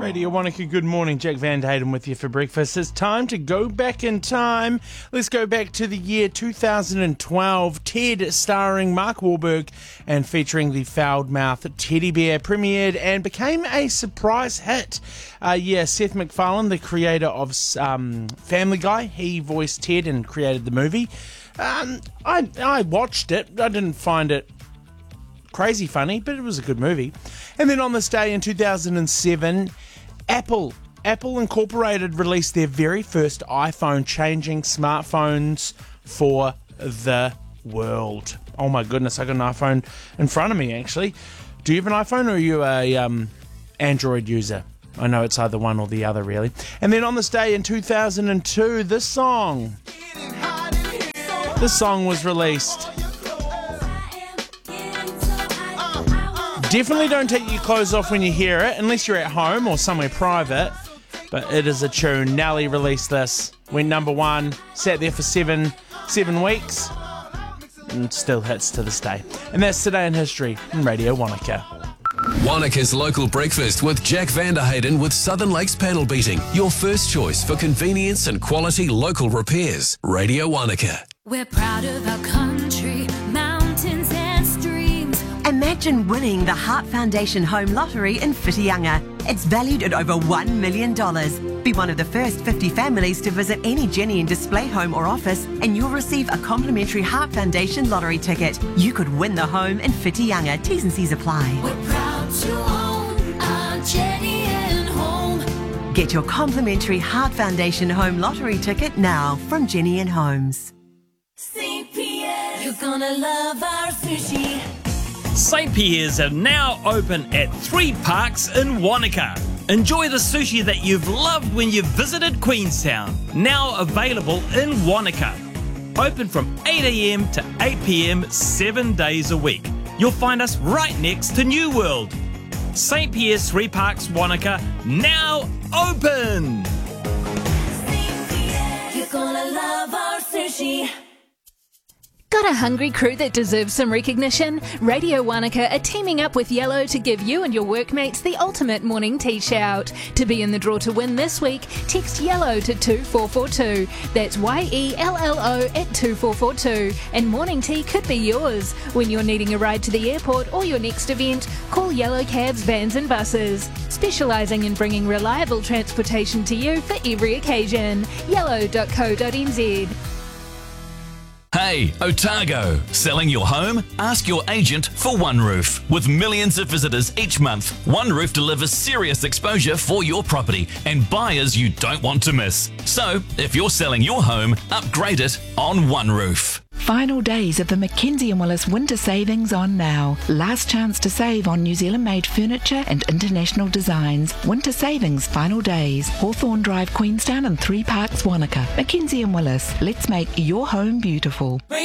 Radio Wanaka, good morning. Jack Van Hayden with you for breakfast. It's time to go back in time. Let's go back to the year 2012. Ted, starring Mark Wahlberg and featuring the foul-mouthed teddy bear, premiered and became a surprise hit. Seth MacFarlane, the creator of Family Guy, he voiced Ted and created the movie. I watched it. I didn't find it crazy funny, but it was a good movie. And then on this day in 2007, Apple Incorporated released their very first iPhone, changing smartphones for the world. Oh my goodness, I got an iPhone in front of me actually. Do you have an iPhone, or are you a Android user? I know it's either one or the other really. And then on this day in 2002, this song was released. Definitely don't take your clothes off when you hear it, unless you're at home or somewhere private. But it is a tune. Nelly released this, went number one, sat there for seven weeks, and still hits to this day. And that's Today in History in Radio Wanaka. Wanaka's local breakfast with Jack Van Hayden with Southern Lakes Panel Beating. Your first choice for convenience and quality local repairs. Radio Wanaka. We're proud of our country, mountains and streams. Imagine winning the Heart Foundation Home Lottery in Whitianga. It's valued at over $1 million. Be one of the first 50 families to visit any Jenny and Display home or office, and you'll receive a complimentary Heart Foundation lottery ticket. You could win the home in Whitianga. T's and C's apply. We're proud to own our Jenny and Home. Get your complimentary Heart Foundation Home Lottery ticket now from Jenny and Homes. St. Pierre, you're gonna love our sushi. St. Pierre's are now open at 3 parks in Wanaka. Enjoy the sushi that you've loved when you visited Queenstown. Now available in Wanaka. Open from 8 a.m. to 8 p.m. 7 days a week. You'll find us right next to New World. St. Pierre's 3 Parks Wanaka, now open! St. Pierre, you're gonna love our sushi. Got a hungry crew that deserves some recognition? Radio Wanaka are teaming up with Yellow to give you and your workmates the ultimate morning tea shout. To be in the draw to win this week, text YELLOW to 2442. That's YELLO at 2442. And morning tea could be yours. When you're needing a ride to the airport or your next event, call Yellow Cabs, Vans and Buses. Specialising in bringing reliable transportation to you for every occasion. Yellow.co.nz. Hey, Otago! Selling your home? Ask your agent for OneRoof. With millions of visitors each month, OneRoof delivers serious exposure for your property and buyers you don't want to miss. So, if you're selling your home, upgrade it on OneRoof. Final days of the Mackenzie & Willis winter savings on now. Last chance to save on New Zealand-made furniture and international designs. Winter savings, final days. Hawthorne Drive, Queenstown and 3 Parks, Wanaka. Mackenzie & Willis. Let's make your home beautiful.